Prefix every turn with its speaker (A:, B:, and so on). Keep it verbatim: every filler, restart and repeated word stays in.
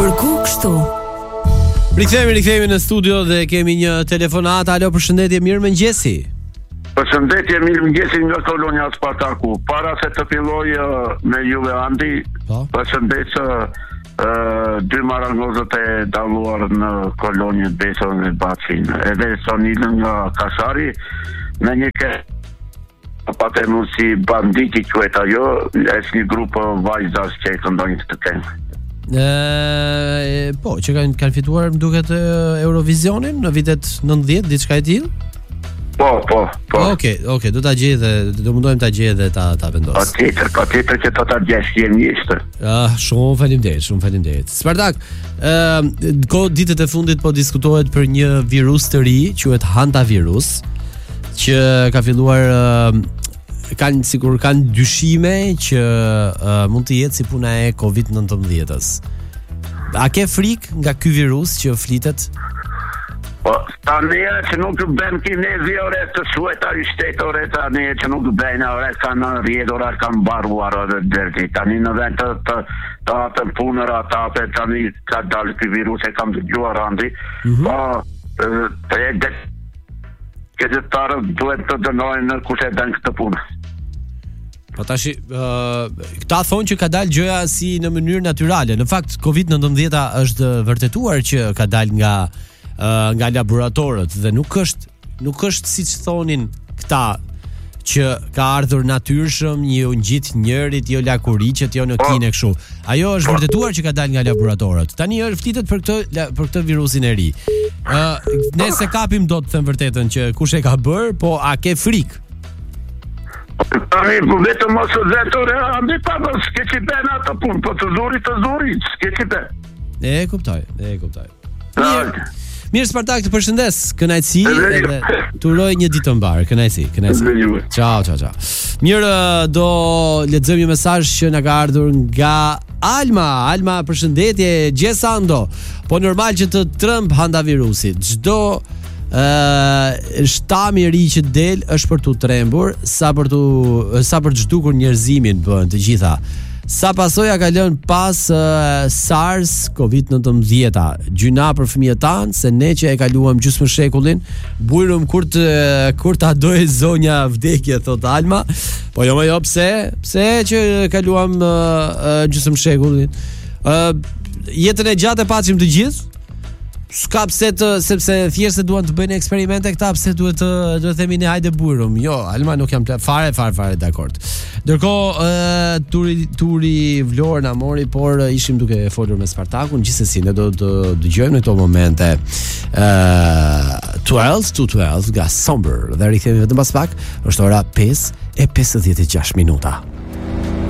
A: Për ku kështu?
B: Rikthehemi, rikthehemi në studio dhe kemi një telefonat. Alo, përshëndetje, mirë mëngjesi.
C: Përshëndetje, mirë mëngjesi nga Kolonia Spartaku. Para se të filloj uh, me Juve Andi, përshëndet uh, dy marangozët e dalluar në Kolonjë, Beson dhe Bacin. Edhe Sonilën nga Kasari, në një ke patemu si banditi quhet ajo, është një grup vajzash që e këndojnë të kemë.
B: E, po, që kanë kanë fituar më duket Eurovisionin në vitet nëntëdhjetë, diçka e tillë?
C: Po, po, po.
B: Okej, okej, do ta gjej dhe do mundohem ta gjej dhe ta ta vendos.
C: Patjetër, patjetër që do ta gjesh je mjeshtër.
B: Ah, shumë faleminderit, shumë faleminderit. Spartak, ë kohë ditët e fundit po diskutohet për një virus të ri, quhet hantavirus, që ka filluar uh, kanë sigur kanë dyshime që uh, mund të jetë si puna e kovid nëntëmbëdhjetës. A ke frikë nga ky virus që flitet?
C: Po, tani që nuk bën kinezi ore të sueta i shtetore, tani që nuk bën ore kanë rjedhur, kanë mbaruar edhe deri tani në vend të të të atë punër ata tani ka dalë ky virus e kam dëgjuar Andi. Po, të Këtëtarët duhet të dënojnë në kush e bën këtë punë.
B: Po tash, uh, këta thonë që ka dalë gjëja si në mënyrë natyrale. Në fakt, kovid nëntëmbëdhjeta është vërtetuar që ka dalë nga uh, nga laboratorët dhe nuk është nuk është siç thonin këta që ka ardhur natyrshëm, një u ngjit njërit, jo lakuriçet, jo në kinë kështu. Ajo është vërtetuar që ka dalë nga laboratorët. Tani është flitet për këtë për këtë virusin e ri. Ë, uh, ne se kapim dot të them vërtetën që kush e ka bër, po a ke frikë?
C: Tani vetëm mos u vetore, andi pa mos ke ti bën atë punë, po të zuri të zuri, ke ti bën.
B: E kuptoj, e kuptoj. Mirë. Mirë Spartak, të përshëndes, kënaqësi edhe t'uroj një ditë të mbar, kënaqësi, kënaqësi. Ciao, ciao, ciao. Mirë, do lexojmë një mesazh që na ka ardhur nga Alma. Alma, përshëndetje, Gjesando. Po normal që të tremb hantavirusit. Çdo ë shtami i ri që del është për tu trembur, sa për tu sa për të zhdukur njerëzimin bën të gjitha. Sa pasoja ka lënë pas uh, SARS kovid nëntëmbëdhjeta, gjyna për fëmijët tanë, se ne që e kaluam gjysmë shekullin, bujrum kur të kur ta doje zonja vdekje, thot Alma. Po jo më jo, pse? Pse që kaluam uh, uh, gjysmë shekullin? Uh, jetën e gjatë e pacim të gjithë. S'ka pse të, sepse thjesht se duan të bëjnë eksperimente këta, pse duhet të duhet themi ne hajde bujrum. Jo, Alma nuk jam fare fare fare dakord. Ndërkohë uh, Turi Turi Vlorë na mori, por uh, ishim duke folur me Spartakun, gjithsesi ne do të dëgjojmë në këto momente uh, twelve to twelve nga Somber. Dhe rikthehemi vetëm pas pak, është ora pesë e pesëdhjetë e gjashtë minuta.